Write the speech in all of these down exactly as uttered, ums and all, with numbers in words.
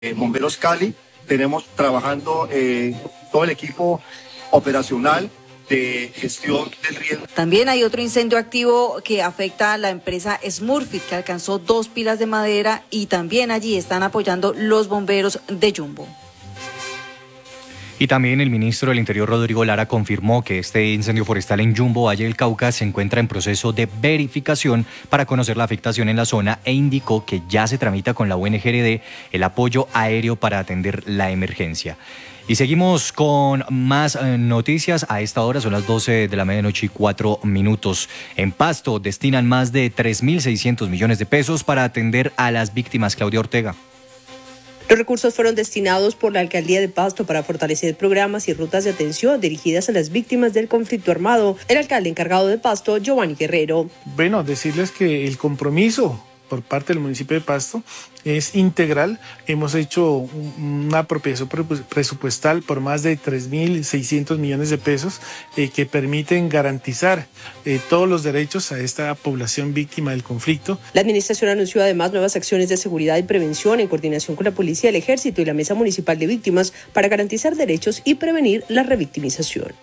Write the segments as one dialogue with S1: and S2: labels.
S1: Eh, Bomberos Cali, tenemos trabajando eh, todo el equipo operacional de gestión del riesgo.
S2: También hay otro incendio activo que afecta a la empresa Smurfit, que alcanzó dos pilas de madera, y también allí están apoyando los bomberos de Jumbo.
S3: Y también el ministro del Interior, Rodrigo Lara, confirmó que este incendio forestal en Jumbo, Valle del Cauca, se encuentra en proceso de verificación para conocer la afectación en la zona, e indicó que ya se tramita con la U N G R D el apoyo aéreo para atender la emergencia. Y seguimos con más noticias. A esta hora son las doce de la medianoche y cuatro minutos. En Pasto destinan más de tres mil seiscientos millones de pesos para atender a las víctimas. Claudia Ortega.
S4: Los recursos fueron destinados por la Alcaldía de Pasto para fortalecer programas y rutas de atención dirigidas a las víctimas del conflicto armado. El alcalde encargado de Pasto, Giovanni Guerrero.
S5: Bueno, decirles que el compromiso por parte del municipio de Pasto es integral. Hemos hecho una apropiación presupuestal por más de tres mil seiscientos millones de pesos eh, que permiten garantizar eh, todos los derechos a esta población víctima del conflicto.
S4: La administración anunció además nuevas acciones de seguridad y prevención en coordinación con la policía, el ejército y la Mesa Municipal de Víctimas para garantizar derechos y prevenir la revictimización.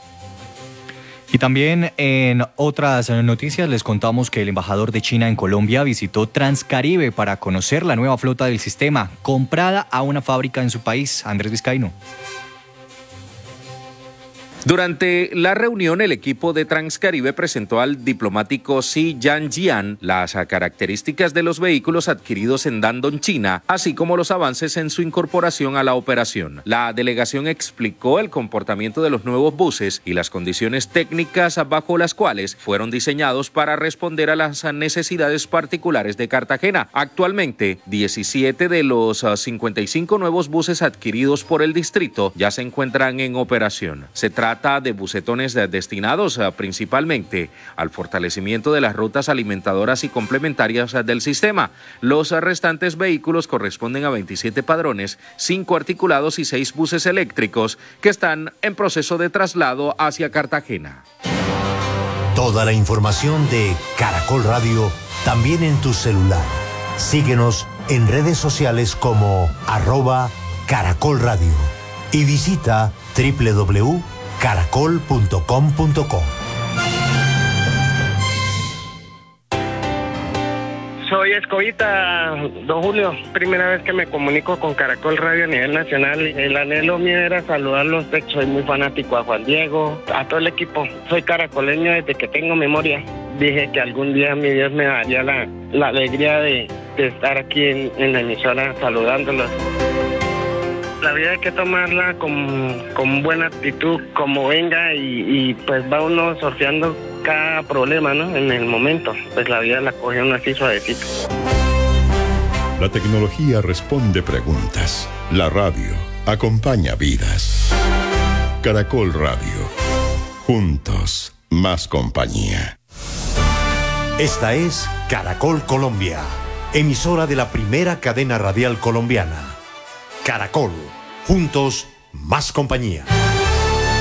S3: Y también en otras noticias les contamos que el embajador de China en Colombia visitó Transcaribe para conocer la nueva flota del sistema, comprada a una fábrica en su país. Andrés Vizcaíno.
S6: Durante la reunión, el equipo de Transcaribe presentó al diplomático Xi Yanjian las características de los vehículos adquiridos en Dandong, China, así como los avances en su incorporación a la operación. La delegación explicó el comportamiento de los nuevos buses y las condiciones técnicas bajo las cuales fueron diseñados para responder a las necesidades particulares de Cartagena. Actualmente, diecisiete de los cincuenta y cinco nuevos buses adquiridos por el distrito ya se encuentran en operación. Se trata de bucetones destinados principalmente al fortalecimiento de las rutas alimentadoras y complementarias del sistema. Los restantes vehículos corresponden a veintisiete padrones, cinco articulados y seis buses eléctricos que están en proceso de traslado hacia Cartagena.
S7: Toda la información de Caracol Radio también en tu celular. Síguenos en redes sociales como arroba Caracol Radio y visita doble u doble u doble u punto caracol punto com punto co.
S8: Soy Escobita, don Julio. Primera vez que me comunico con Caracol Radio a nivel nacional. El anhelo mío era saludarlos. Soy muy fanático a Juan Diego, a todo el equipo. Soy caracoleño desde que tengo memoria. Dije que algún día mi Dios me daría la, la alegría de, de estar aquí en, en la emisora saludándolos. La vida hay que tomarla con, con buena actitud, como venga, y, y pues va uno sorteando cada problema, ¿no? En el momento, pues la vida la coge uno así suavecito.
S9: La tecnología responde preguntas. La radio acompaña vidas. Caracol Radio. Juntos, más compañía.
S7: Esta es Caracol Colombia, emisora de la primera cadena radial colombiana. Caracol, juntos, más compañía.